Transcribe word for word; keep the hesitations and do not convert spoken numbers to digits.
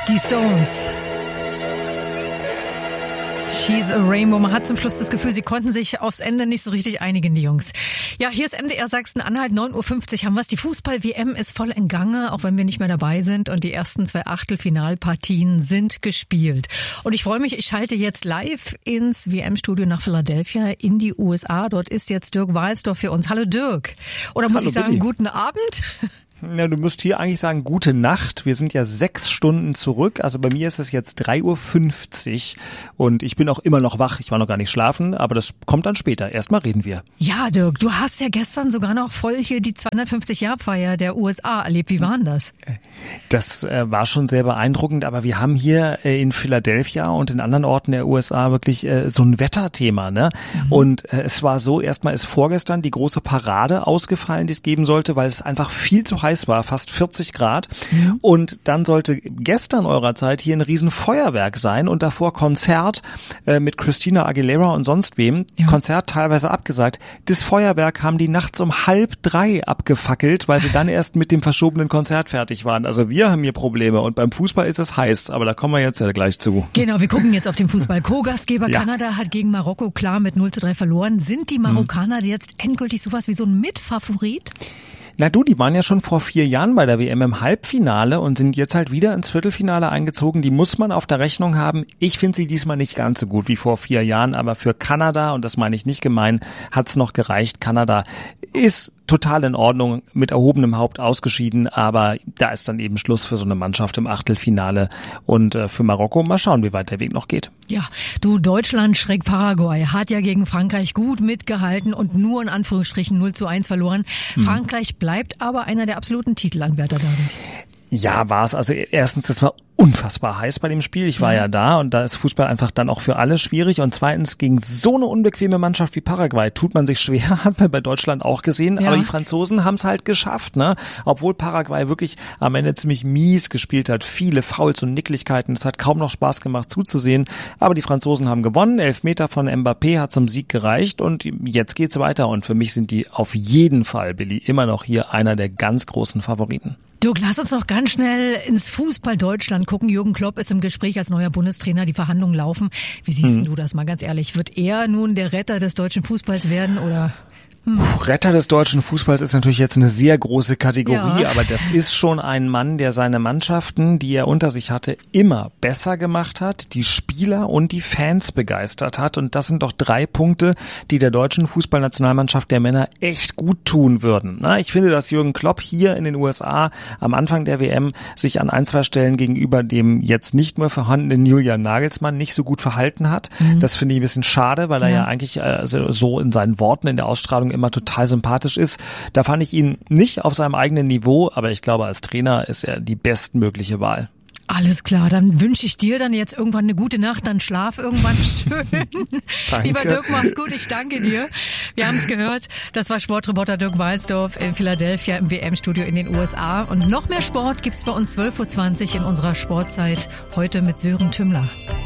Die Stones. She's a Rainbow. Man hat zum Schluss das Gefühl, sie konnten sich aufs Ende nicht so richtig einigen, die Jungs. Ja, hier ist M D R Sachsen-Anhalt, neun Uhr fünfzig haben wir's. Die Fußball-W M ist voll in Gange, auch wenn wir nicht mehr dabei sind. Und die ersten zwei Achtelfinalpartien sind gespielt. Und ich freue mich, ich schalte jetzt live ins W M-Studio nach Philadelphia in die U S A. Dort ist jetzt Dirk Walsdorf für uns. Hallo Dirk. Oder muss Hallo, ich sagen, Billy. Guten Abend? Ja, du musst hier eigentlich sagen, gute Nacht. Wir sind ja sechs Stunden zurück. Also bei mir ist es jetzt drei Uhr fünfzig und ich bin auch immer noch wach. Ich war noch gar nicht schlafen, aber das kommt dann später. Erstmal reden wir. Ja, Dirk, du hast ja gestern sogar noch voll hier die zweihundertfünfzig-Jahr-Feier der U S A erlebt. Wie war denn das? Das äh, war schon sehr beeindruckend, aber wir haben hier äh, in Philadelphia und in anderen Orten der U S A wirklich äh, so ein Wetterthema, ne? Mhm. Und äh, es war so, erstmal ist vorgestern die große Parade ausgefallen, die es geben sollte, weil es einfach viel zu heiß war, fast vierzig Grad. Mhm. Und dann sollte gestern eurer Zeit hier ein riesen Feuerwerk sein und davor Konzert äh, mit Christina Aguilera und sonst wem. Ja. Konzert teilweise abgesagt. Das Feuerwerk haben die nachts um halb drei abgefackelt, weil sie dann erst mit dem verschobenen Konzert fertig waren. Also wir haben hier Probleme und beim Fußball ist es heiß, aber da kommen wir jetzt ja gleich zu. Genau, wir gucken jetzt auf den Fußball. Co-Gastgeber ja. Kanada hat gegen Marokko klar mit null zu drei verloren. Sind die Marokkaner mhm. jetzt endgültig sowas wie so ein Mitfavorit? Na du, die waren ja schon vor vier Jahren bei der W M im Halbfinale und sind jetzt halt wieder ins Viertelfinale eingezogen. Die muss man auf der Rechnung haben. Ich finde sie diesmal nicht ganz so gut wie vor vier Jahren, aber für Kanada, und das meine ich nicht gemein, hat's noch gereicht. Kanada ist total in Ordnung, mit erhobenem Haupt ausgeschieden, aber da ist dann eben Schluss für so eine Mannschaft im Achtelfinale und äh, für Marokko mal schauen, wie weit der Weg noch geht. Ja, du, Deutschland schräg Paraguay hat ja gegen Frankreich gut mitgehalten und nur in Anführungsstrichen null zu eins verloren. Hm. Frankreich bleibt aber einer der absoluten Titelanwärter dadurch. Ja, war es. Also erstens, das war unfassbar heiß bei dem Spiel. Ich war ja. ja da und da ist Fußball einfach dann auch für alle schwierig. Und zweitens, gegen so eine unbequeme Mannschaft wie Paraguay tut man sich schwer, hat man bei Deutschland auch gesehen. Ja. Aber die Franzosen haben es halt geschafft, ne? Obwohl Paraguay wirklich am Ende ziemlich mies gespielt hat. Viele Fouls und Nicklichkeiten. Es hat kaum noch Spaß gemacht zuzusehen. Aber die Franzosen haben gewonnen. Elfmeter von Mbappé hat zum Sieg gereicht und jetzt geht's weiter. Und für mich sind die auf jeden Fall, Billy, immer noch hier einer der ganz großen Favoriten. Dirk, lass uns noch ganz schnell ins Fußball Deutschland gucken. Jürgen Klopp ist im Gespräch als neuer Bundestrainer. Die Verhandlungen laufen. Wie siehst hm. du das mal ganz ehrlich? Wird er nun der Retter des deutschen Fußballs werden oder... Hm. Retter des deutschen Fußballs ist natürlich jetzt eine sehr große Kategorie, ja. aber das ist schon ein Mann, der seine Mannschaften, die er unter sich hatte, immer besser gemacht hat, die Spieler und die Fans begeistert hat. Und das sind doch drei Punkte, die der deutschen Fußballnationalmannschaft der Männer echt gut tun würden. Na, ich finde, dass Jürgen Klopp hier in den U S A am Anfang der W M sich an ein, zwei Stellen gegenüber dem jetzt nicht mehr vorhandenen Julian Nagelsmann nicht so gut verhalten hat. Mhm. Das finde ich ein bisschen schade, weil er ja, ja eigentlich äh, so in seinen Worten, in der Ausstrahlung immer total sympathisch ist. Da fand ich ihn nicht auf seinem eigenen Niveau, aber ich glaube, als Trainer ist er die bestmögliche Wahl. Alles klar, dann wünsche ich dir dann jetzt irgendwann eine gute Nacht, dann schlaf irgendwann schön. Lieber Dirk, mach's gut, ich danke dir. Wir haben es gehört, das war Sportreporter Dirk Walsdorf in Philadelphia im W M-Studio in den U S A. Und noch mehr Sport gibt's bei uns zwölf Uhr zwanzig in unserer Sportzeit, heute mit Sören Tümmler.